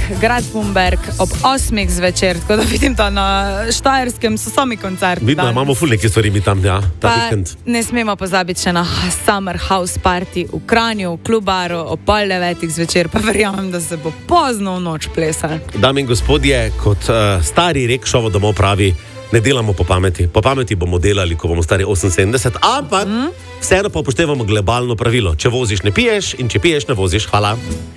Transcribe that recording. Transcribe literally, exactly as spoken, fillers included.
Gradbumberg ob osmih zvečer, tako da vidim to na Štajerskem, so sami koncerti. Vidno, imamo ful neke stvari mi tam, ja, ta Pa vikend. ne smemo pozabiti še na Summer House Party v Kranju, v Klubaru, ob pol devetih zvečer, pa verjamem, da se bo pozno v noč plesal. Dame in gospodje, kot uh, stari rek šovo domov pravi, ne delamo po pameti. Po pameti bomo delali, ko bomo stari oseminsedemdeset, ampak mm? vseeno pa upoštevamo globalno pravilo. Če voziš, ne piješ in če piješ, ne voziš. Hvala.